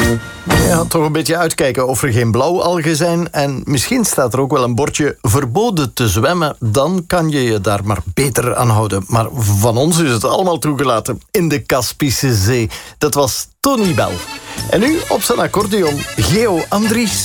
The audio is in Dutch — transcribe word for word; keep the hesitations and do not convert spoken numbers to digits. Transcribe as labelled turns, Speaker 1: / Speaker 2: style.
Speaker 1: Ja, toch een beetje uitkijken of er geen blauwalgen zijn. En misschien staat er ook wel een bordje verboden te zwemmen. Dan kan je je daar maar beter aan houden. Maar van ons is het allemaal toegelaten in de Kaspische Zee. Dat was Tony Bell. En nu op zijn accordeon Geo Andries.